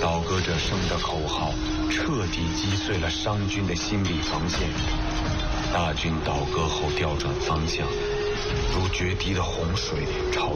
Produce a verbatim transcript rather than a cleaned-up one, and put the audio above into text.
倒戈者声的口号彻底击碎了商军的心理防线。大军倒戈后调转方向，如决堤的洪水朝